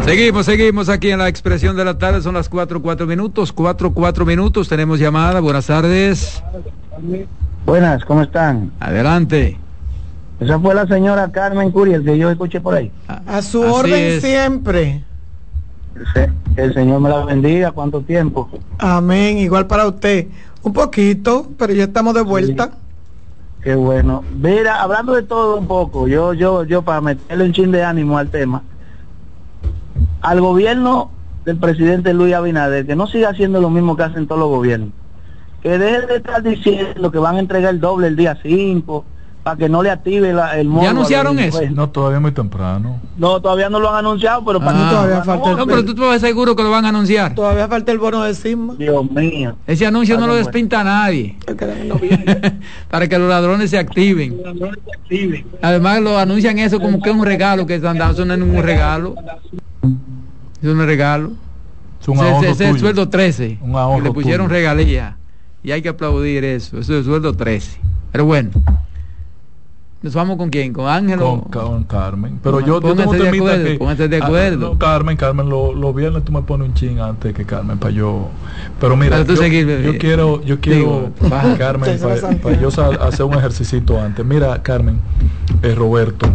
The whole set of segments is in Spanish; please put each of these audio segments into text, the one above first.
Seguimos aquí en la expresión de la tarde, son las 4:04 minutos, 4:04 minutos, tenemos llamada, buenas tardes. Buenas, ¿cómo están? Adelante. Esa fue la señora Carmen Curiel que yo escuché por ahí. A su orden siempre. Que el Señor me la bendiga, ¿cuánto tiempo? Amén, igual para usted. Un poquito, pero ya estamos de vuelta. Sí. Qué bueno. Mira, hablando de todo un poco, yo para meterle un chin de ánimo al tema, al gobierno del presidente Luis Abinader, que no siga haciendo lo mismo que hacen todos los gobiernos, que deje de estar diciendo que van a entregar el doble el día 5, para que no le active el modo. ¿Ya anunciaron eso? No, todavía muy temprano. No, todavía no lo han anunciado, pero para mí todavía falta no, pero tú estás seguro que lo van a anunciar. Todavía falta el bono de Sisma. Dios mío. Ese anuncio no lo despinta nadie. Para que los ladrones se activen. Además lo anuncian eso como que es un regalo que están dando. Eso no es ningún regalo. Eso no es regalo. Ese es el sueldo 13. Que le pusieron regalía. Y hay que aplaudir eso. Eso es el sueldo 13. Pero bueno. ¿Nos vamos con quién? ¿Con Ángel? Con Carmen. Pero yo tengo temita que... Póngase de acuerdo. No, Carmen, los viernes tú me pones un chin antes que Carmen para yo... Pero mira, yo quiero Carmen, para yo hacer un ejercicio antes. Mira, Carmen, Roberto,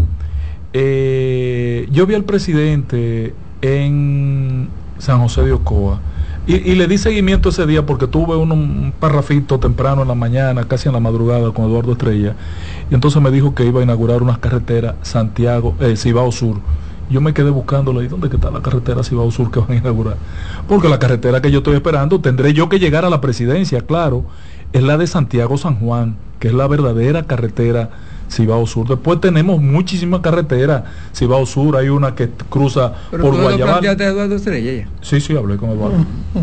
yo vi al presidente en San José de Ocoa y le di seguimiento ese día porque tuve un parrafito temprano en la mañana, casi en la madrugada con Eduardo Estrella, y entonces me dijo que iba a inaugurar unas carreteras Cibao Sur. Yo me quedé buscándole, ¿y dónde está la carretera Cibao Sur que van a inaugurar? Porque la carretera que yo estoy esperando, tendré yo que llegar a la presidencia, claro, es la de Santiago San Juan, que es la verdadera carretera Cibao Sur. Después tenemos muchísimas carreteras. Cibao Sur, hay una que cruza por Guayabal. ¿Pero Eduardo Estrella ya? Sí, hablé con Eduardo.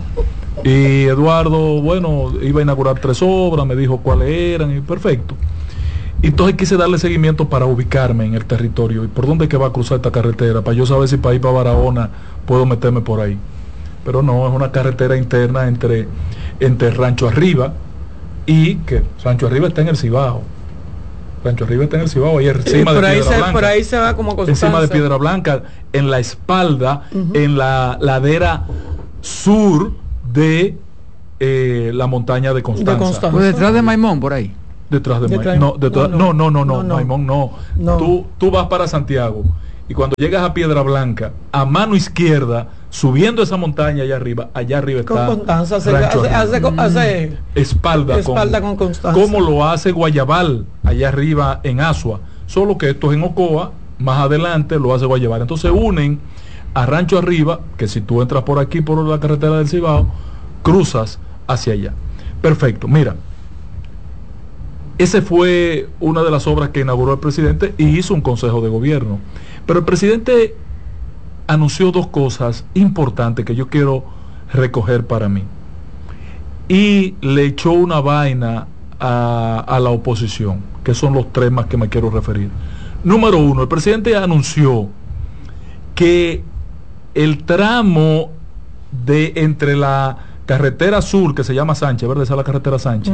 Y Eduardo, bueno, iba a inaugurar 3 obras, me dijo cuáles eran, y perfecto. Entonces quise darle seguimiento para ubicarme en el territorio. ¿Y por dónde es que va a cruzar esta carretera? Para yo saber si para ir para Barahona puedo meterme por ahí. Pero no, es una carretera interna entre Rancho Arriba y que Rancho Arriba está en el Cibao. Rancho Arriba está en el Cibao, ahí encima de Piedra Blanca. Por ahí se va como Constanza. Encima de Piedra Blanca, en la espalda, en la ladera sur de la montaña de Constanza. Pues detrás de Maimón, por ahí. Detrás de Maimón. No, Maimón no. Tú vas para Santiago y cuando llegas a Piedra Blanca, a mano izquierda, subiendo esa montaña allá arriba está Constanza, hace espalda con Constanza, como lo hace Guayabal allá arriba en Asua, solo que esto es en Ocoa, más adelante lo hace Guayabal. Entonces unen a Rancho Arriba, que si tú entras por aquí por la carretera del Cibao, cruzas hacia allá. Perfecto, mira, esa fue una de las obras que inauguró el presidente y hizo un consejo de gobierno. Pero el presidente anunció 2 cosas importantes que yo quiero recoger para mí. Y le echó una vaina a la oposición, que son los 3 más que me quiero referir. Número 1, el presidente anunció que el tramo de entre la carretera sur, que se llama Sánchez, ¿verdad? Esa es la carretera Sánchez.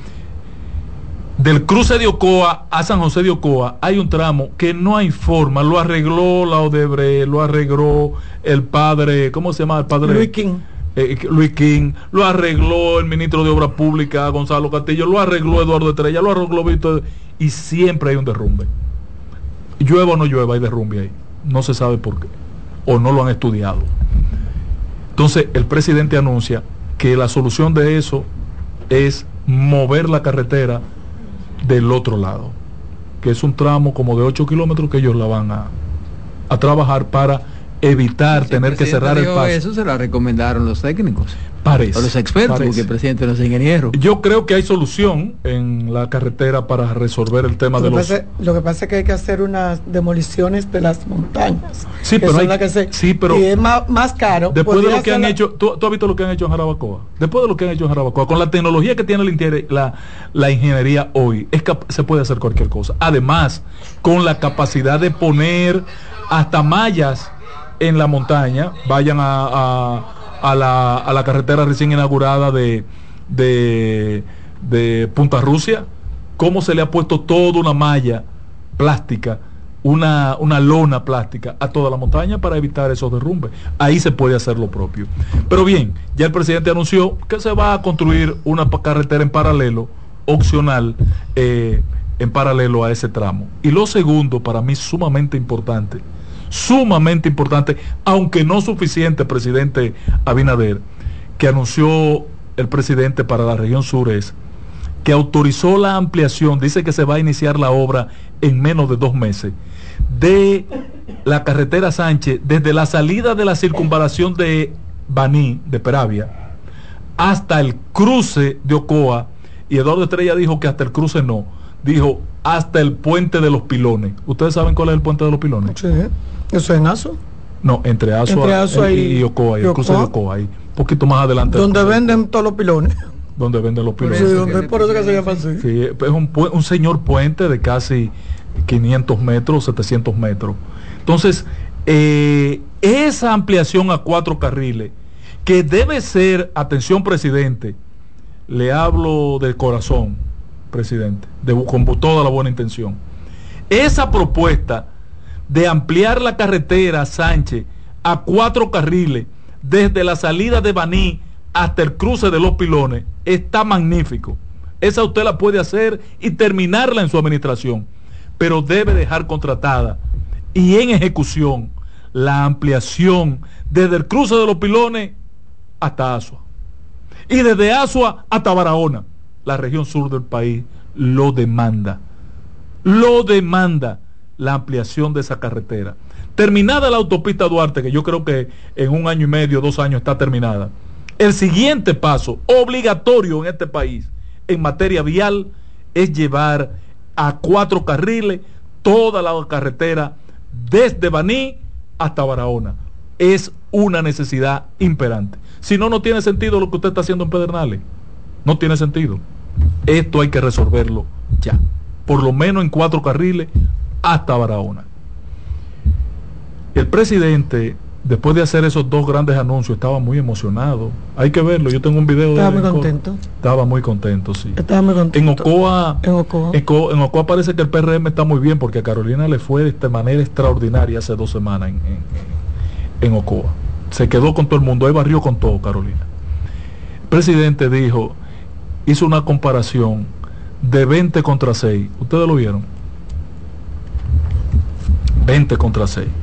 Del cruce de Ocoa a San José de Ocoa hay un tramo que no hay forma, lo arregló la Odebrecht, lo arregló el padre, ¿cómo se llama? El padre Luis King, lo arregló el ministro de Obras Públicas Gonzalo Castillo, lo arregló Eduardo Estrella, lo arregló Víctor, y siempre hay un derrumbe. Llueva o no llueva, hay derrumbe ahí. No se sabe por qué, o no lo han estudiado. Entonces el presidente anuncia que la solución de eso es mover la carretera del otro lado, que es un tramo como de 8 kilómetros que ellos la van a trabajar para evitar tener que cerrar el paso. Eso se lo recomendaron los técnicos. Parece. O los expertos, porque el presidente no es ingeniero. Yo creo que hay solución en la carretera para resolver el tema de los... Lo que pasa es que hay que hacer unas demoliciones de las montañas. Sí, pero y es más caro. Después de lo que han hecho, ¿tú has visto lo que han hecho en Jarabacoa? Después de lo que han hecho en Jarabacoa, con la tecnología que tiene la ingeniería hoy, se puede hacer cualquier cosa. Además, con la capacidad de poner hasta mallas en la montaña, vayan a la carretera recién inaugurada de Punta Rusia, cómo se le ha puesto toda una malla plástica una lona plástica a toda la montaña para evitar esos derrumbes. Ahí se puede hacer lo propio. Pero bien, ya el presidente anunció que se va a construir una carretera en paralelo, opcional, en paralelo a ese tramo. Y lo segundo, para mí sumamente importante, aunque no suficiente, presidente Abinader, que anunció el presidente para la región sur, es que autorizó la ampliación, dice que se va a iniciar la obra en menos de 2 meses, de la carretera Sánchez, desde la salida de la circunvalación de Baní, de Peravia, hasta el cruce de Ocoa. Y Eduardo Estrella dijo que hasta el cruce no, dijo hasta el puente de los Pilones. ¿Ustedes saben cuál es el puente de los Pilones? Sí, eso es en Aso. No, entre Asua y Ocoa, y el cruce de Ocoa, ahí, un poquito más adelante. Donde venden todos los pilones. Donde venden los pilones. Sí, por eso que se llama así. Sí, es un señor puente de casi 500 metros, 700 metros. Entonces, esa ampliación a 4 carriles, que debe ser, atención presidente, le hablo de corazón, presidente, con toda la buena intención. Esa propuesta de ampliar la carretera Sánchez a 4 carriles, desde la salida de Baní hasta el cruce de los Pilones, está magnífico. Esa usted la puede hacer y terminarla en su administración, pero debe dejar contratada y en ejecución la ampliación desde el cruce de los Pilones hasta Asua, y desde Asua hasta Barahona. La región sur del país lo demanda la ampliación de esa carretera. Terminada la autopista Duarte, que yo creo que en 1 año y medio, 2 años está terminada, el siguiente paso obligatorio en este país en materia vial es llevar a 4 carriles toda la carretera desde Baní hasta Barahona. Es una necesidad imperante. Si no, no tiene sentido lo que usted está haciendo en Pedernales. No tiene sentido. Esto hay que resolverlo ya. Por lo menos en 4 carriles hasta Barahona. El presidente, después de hacer esos 2 grandes anuncios, estaba muy emocionado. Hay que verlo. Yo tengo un video de él. Estaba muy contento. Estaba muy contento, sí. Estaba muy contento. En Ocoa parece que el PRM está muy bien, porque a Carolina le fue de manera extraordinaria hace 2 semanas en Ocoa. Se quedó con todo el mundo, ahí barrió con todo Carolina. El presidente hizo una comparación de 20 contra 6. ¿Ustedes lo vieron? 20 contra 6.